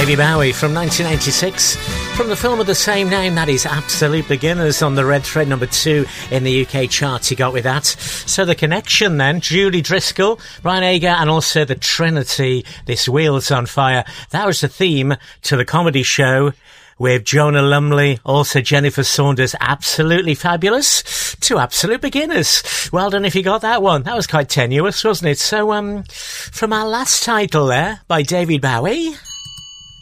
David Bowie from 1986. From the film of the same name, that is Absolute Beginners on the Red Thread number 2 in the UK charts. You got with that. So the connection then, Julie Driscoll, Brian Ager, and also the Trinity, this Wheels on Fire. That was the theme to the comedy show with Jonah Lumley, also Jennifer Saunders, Absolutely Fabulous, to Absolute Beginners. Well done if you got that one. That was quite tenuous, wasn't it? So, from our last title there, by David Bowie,